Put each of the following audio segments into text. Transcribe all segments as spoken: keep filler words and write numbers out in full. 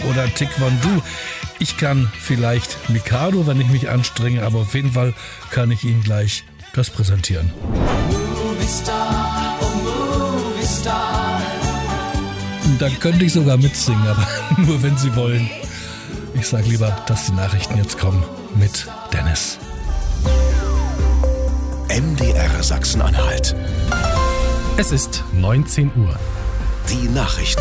oder Taekwondo. Ich kann vielleicht Mikado, wenn ich mich anstrenge, aber auf jeden Fall kann ich Ihnen gleich das präsentieren. Movie Star, oh Movie Star. Da könnte ich sogar mitsingen, aber nur wenn Sie wollen. Ich sage lieber, dass die Nachrichten jetzt kommen mit Dennis. M D R Sachsen-Anhalt. Es ist neunzehn Uhr. Die Nachrichten.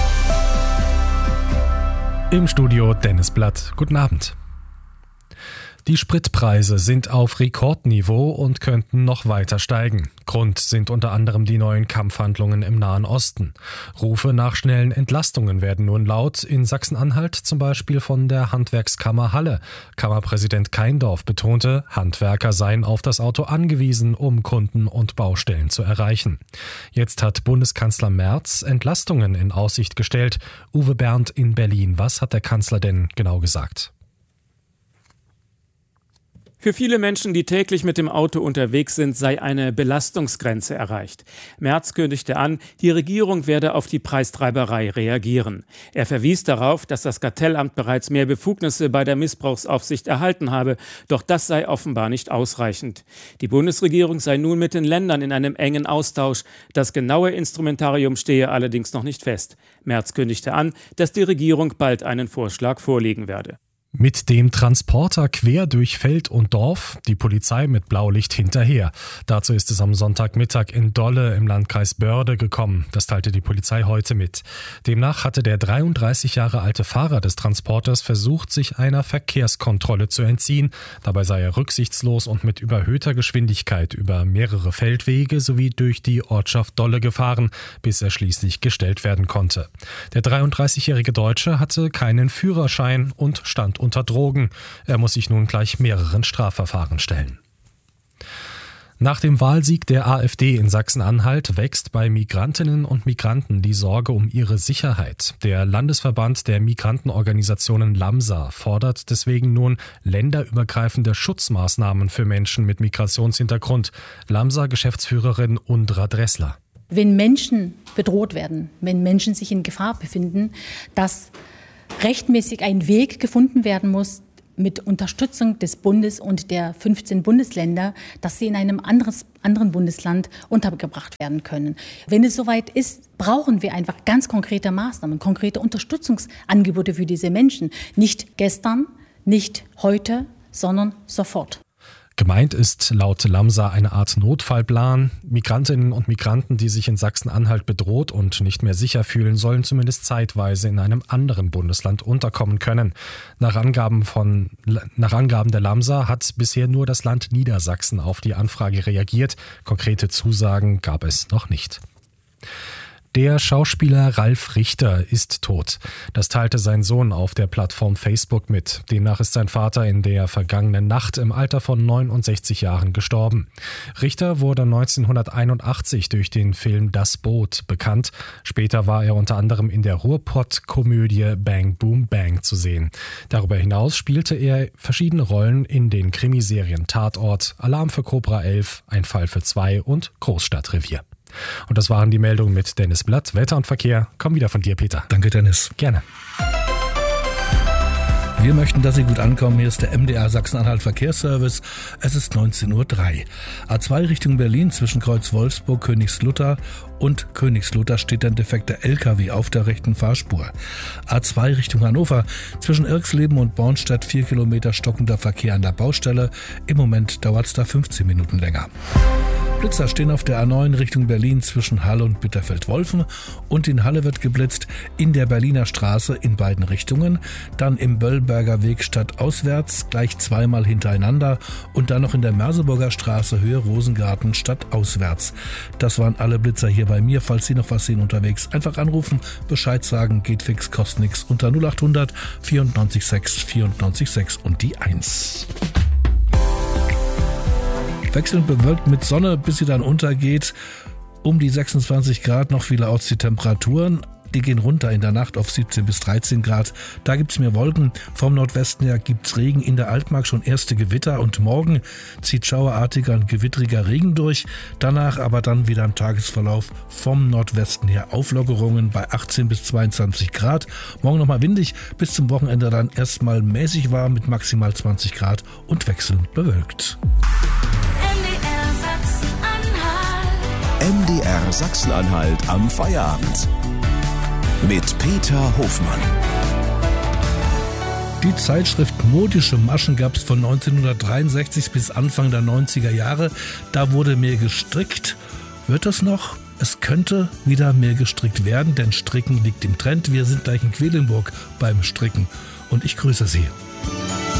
Im Studio Dennis Blatt. Guten Abend. Die Spritpreise sind auf Rekordniveau und könnten noch weiter steigen. Grund sind unter anderem die neuen Kampfhandlungen im Nahen Osten. Rufe nach schnellen Entlastungen werden nun laut, in Sachsen-Anhalt zum Beispiel von der Handwerkskammer Halle. Kammerpräsident Keindorf betonte, Handwerker seien auf das Auto angewiesen, um Kunden und Baustellen zu erreichen. Jetzt hat Bundeskanzler Merz Entlastungen in Aussicht gestellt. Uwe Berndt in Berlin. Was hat der Kanzler denn genau gesagt? Für viele Menschen, die täglich mit dem Auto unterwegs sind, sei eine Belastungsgrenze erreicht. Merz kündigte an, die Regierung werde auf die Preistreiberei reagieren. Er verwies darauf, dass das Kartellamt bereits mehr Befugnisse bei der Missbrauchsaufsicht erhalten habe, doch das sei offenbar nicht ausreichend. Die Bundesregierung sei nun mit den Ländern in einem engen Austausch. Das genaue Instrumentarium stehe allerdings noch nicht fest. Merz kündigte an, dass die Regierung bald einen Vorschlag vorlegen werde. Mit dem Transporter quer durch Feld und Dorf, die Polizei mit Blaulicht hinterher. Dazu ist es am Sonntagmittag in Dolle im Landkreis Börde gekommen. Das teilte die Polizei heute mit. Demnach hatte der dreiunddreißig Jahre alte Fahrer des Transporters versucht, sich einer Verkehrskontrolle zu entziehen. Dabei sei er rücksichtslos und mit überhöhter Geschwindigkeit über mehrere Feldwege sowie durch die Ortschaft Dolle gefahren, bis er schließlich gestellt werden konnte. Der dreiunddreißigjährige Deutsche hatte keinen Führerschein und stand unter Drogen. Er muss sich nun gleich mehreren Strafverfahren stellen. Nach dem Wahlsieg der AfD in Sachsen-Anhalt wächst bei Migrantinnen und Migranten die Sorge um ihre Sicherheit. Der Landesverband der Migrantenorganisationen LAMSA fordert deswegen nun länderübergreifende Schutzmaßnahmen für Menschen mit Migrationshintergrund. LAMSA-Geschäftsführerin Undra Dressler. Wenn Menschen bedroht werden, wenn Menschen sich in Gefahr befinden, dass rechtmäßig ein Weg gefunden werden muss mit Unterstützung des Bundes und der fünfzehn Bundesländer, dass sie in einem anderes, anderen Bundesland untergebracht werden können. Wenn es soweit ist, brauchen wir einfach ganz konkrete Maßnahmen, konkrete Unterstützungsangebote für diese Menschen. Nicht gestern, nicht heute, sondern sofort. Gemeint ist laut LAMSA eine Art Notfallplan. Migrantinnen und Migranten, die sich in Sachsen-Anhalt bedroht und nicht mehr sicher fühlen, sollen zumindest zeitweise in einem anderen Bundesland unterkommen können. Nach Angaben von, nach Angaben der LAMSA hat bisher nur das Land Niedersachsen auf die Anfrage reagiert. Konkrete Zusagen gab es noch nicht. Der Schauspieler Ralf Richter ist tot. Das teilte sein Sohn auf der Plattform Facebook mit. Demnach ist sein Vater in der vergangenen Nacht im Alter von neunundsechzig Jahren gestorben. Richter wurde neunzehnhunderteinundachtzig durch den Film Das Boot bekannt. Später war er unter anderem in der Ruhrpott-Komödie Bang Boom Bang zu sehen. Darüber hinaus spielte er verschiedene Rollen in den Krimiserien Tatort, Alarm für Cobra elf, Ein Fall für zwei und Großstadtrevier. Und das waren die Meldungen mit Dennis Blatt. Wetter und Verkehr kommen wieder von dir, Peter. Danke, Dennis. Gerne. Wir möchten, dass Sie gut ankommen. Hier ist der M D R Sachsen-Anhalt Verkehrsservice. Es ist neunzehn Uhr drei. A zwei Richtung Berlin zwischen Kreuz Wolfsburg, Königslutter und Königslutter steht ein defekter L K W auf der rechten Fahrspur. A zwei Richtung Hannover zwischen Irxleben und Bornstedt vier Kilometer stockender Verkehr an der Baustelle. Im Moment dauert es da fünfzehn Minuten länger. Blitzer stehen auf der A neun Richtung Berlin zwischen Halle und Bitterfeld-Wolfen und in Halle wird geblitzt in der Berliner Straße in beiden Richtungen, dann im Böllberger Weg stadtauswärts gleich zweimal hintereinander und dann noch in der Merseburger Straße Höhe Rosengarten stadtauswärts. Das waren alle Blitzer hier bei mir. Falls Sie noch was sehen unterwegs, einfach anrufen, Bescheid sagen, geht fix, kostet nichts unter null achthundert vierundneunzig sechs vierundneunzig sechs und die eins. Wechselnd bewölkt mit Sonne, bis sie dann untergeht. Um die sechsundzwanzig Grad, noch vielerorts die Temperaturen. die gehen runter in der Nacht auf siebzehn bis dreizehn Grad. Da gibt's mehr Wolken. Vom Nordwesten her gibt's Regen, in der Altmark schon erste Gewitter und morgen zieht schauerartiger und gewittriger Regen durch. Danach aber dann wieder im Tagesverlauf vom Nordwesten her Auflockerungen bei achtzehn bis zweiundzwanzig Grad. Morgen nochmal windig, bis zum Wochenende dann erstmal mäßig warm mit maximal zwanzig Grad und wechselnd bewölkt. M D R Sachsen-Anhalt am Feierabend. Mit Peter Hofmann. Die Zeitschrift Modische Maschen gab es von neunzehnhundertdreiundsechzig bis Anfang der neunziger Jahre. Da wurde mehr gestrickt. Wird das noch? Es könnte wieder mehr gestrickt werden, denn Stricken liegt im Trend. Wir sind gleich in Quedlinburg beim Stricken und ich grüße Sie.